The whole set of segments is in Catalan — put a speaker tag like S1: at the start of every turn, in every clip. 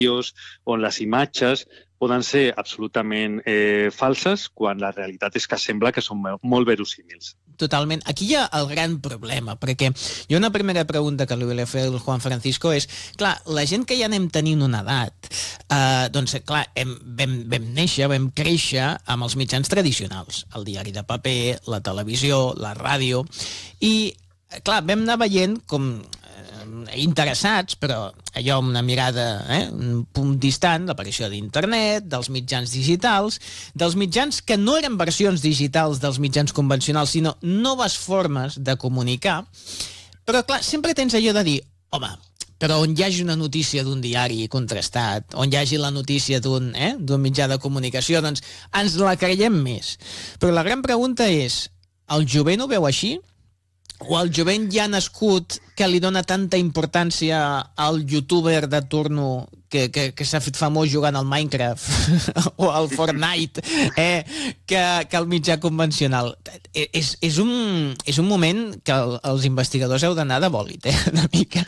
S1: on les imatges poden ser absolutament falses quan la realitat és que sembla que són molt verosímils.
S2: Totalment. Aquí hi ha el gran problema, perquè hi ha una primera pregunta que li volia fer el Juan Francisco és, clar, la gent que ja anem tenint una edat, doncs, clar, vam néixer, vam créixer amb els mitjans tradicionals, el diari de paper, la televisió, la ràdio, i, clar, vam anar veient com interessats, però allò amb una mirada, un punt distant, l'aparició d'internet, dels mitjans digitals, dels mitjans que no eren versions digitals dels mitjans convencionals, sinó noves formes de comunicar. Però, clar, sempre tens allò de dir, home, però on hi hagi una notícia d'un diari contrastat, on hi hagi la notícia d'un mitjà de comunicació, doncs ens la creiem més. Però la gran pregunta és, el jovent ho veu així? O el jovent ja nascut que li dona tanta importància al youtuber de turno que s'ha fet famós jugant al Minecraft o al Fortnite que el mitjà convencional. És un moment que els investigadors heu d'anar de bòlit, una mica.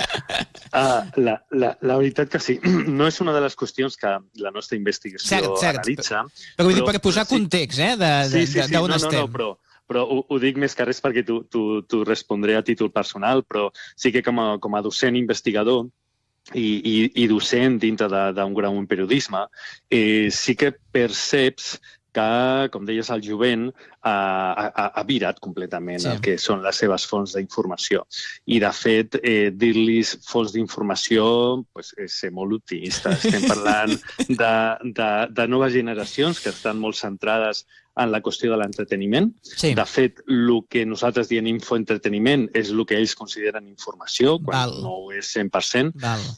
S1: La veritat que sí. No és una de les qüestions que la nostra investigació analitza.
S2: Però vull dir, per posar context, d'on estem.
S1: Però ho dic més que res perquè t'ho respondré a títol personal, però sí que com a docent investigador i docent dintre d'un grau en periodisme, sí que perceps que, com deies, el jovent ha virat completament el que són les seves fonts d'informació. I, de fet, dir-los fonts d'informació és ser molt optimista. Estem parlant de noves generacions que estan molt centrades en la qüestió de l'entreteniment. Sí. De fet, el que nosaltres diem infoentreteniment és el que ells consideren informació, quan no ho és 100%.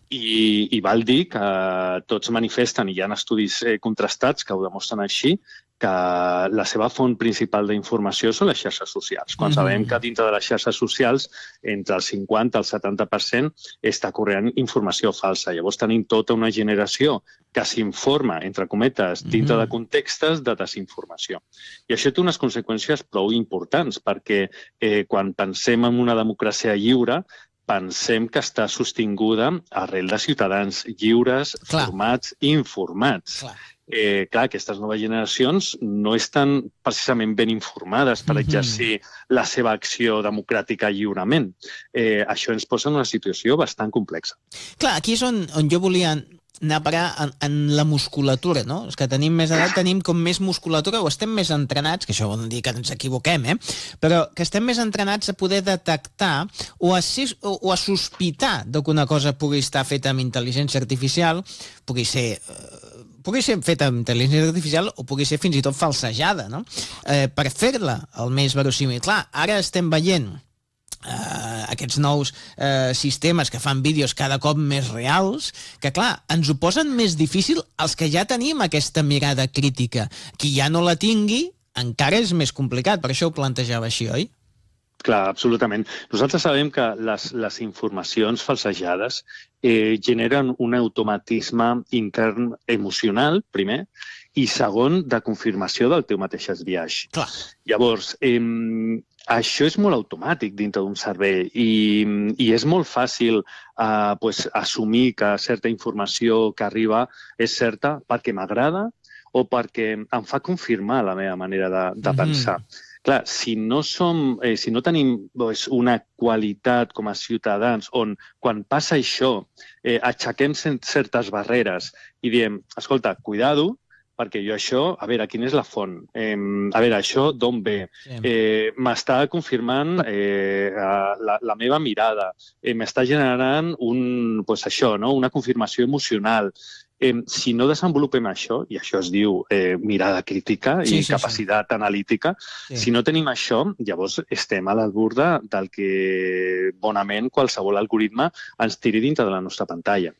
S1: I val dir que tots manifesten, i hi ha estudis contrastats que ho demostren així, que la seva font principal d'informació són les xarxes socials. Quan sabem que dintre de les xarxes socials entre el 50 i el 70% està corrent informació falsa. Llavors tenim tota una generació que s'informa, entre cometes, dintre de contextes de desinformació. I això té unes conseqüències prou importants, perquè quan pensem en una democràcia lliure, pensem que està sostinguda arrel de ciutadans lliures, formats i informats. Clar, aquestes noves generacions no estan precisament ben informades per exercir la seva acció democràtica lliurement. Això ens posa en una situació bastant complexa.
S2: Clar, aquí és on jo volia anar a parar en la musculatura, no? És que tenim més edat, tenim com més musculatura o estem més entrenats, que això vol dir que ens equivoquem, però que estem més entrenats a poder detectar o a sospitar que una cosa pugui estar feta amb intel·ligència artificial, pugui ser feta amb intel·ligència artificial o pugui ser fins i tot falsejada, no? Per fer-la el més verosímil. Clar, ara estem veient aquests nous sistemes que fan vídeos cada cop més reals, que clar, ens ho posen més difícil els que ja tenim aquesta mirada crítica. Qui ja no la tingui encara és més complicat, per això ho plantejava així, oi?
S1: Clar, absolutament. Nosaltres sabem que les informacions falsejades generen un automatisme intern emocional, primer, i segon, de confirmació del teu mateix esbiaix.
S2: Clar.
S1: Llavors, això és molt automàtic dintre d'un cervell i és molt fàcil assumir que certa informació que arriba és certa perquè m'agrada o perquè em fa confirmar la meva manera de pensar. Clar, si no tenim una qualitat com a ciutadans on quan passa això aixequem certes barreres i diem, escolta, cuidado, perquè jo això, a veure, quina és la font? A veure, això d'on ve? M'està confirmant la meva mirada, m'està generant una confirmació emocional. Si no desenvolupem això, i això es diu mirada crítica i capacitat analítica, si no tenim això, llavors estem a l'albur del que bonament qualsevol algoritme ens tiri dintre de la nostra pantalla.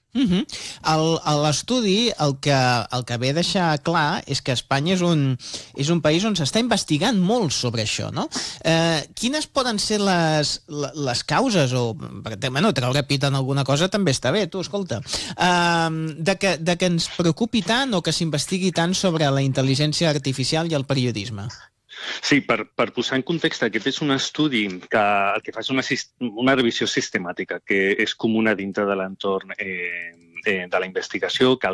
S2: L'estudi el que ve a deixar clar és que Espanya és un país on s'està investigant molt sobre això, no? Quines poden ser les causes, o treure pit en alguna cosa també està bé, tu, escolta, de que ens preocupi tant o que s'investigui tant sobre la intel·ligència artificial i el periodisme?
S1: Sí, per posar en context, aquest és un estudi que el que fa és una revisió sistemàtica que és comuna dintre de l'entorn de la investigació, cal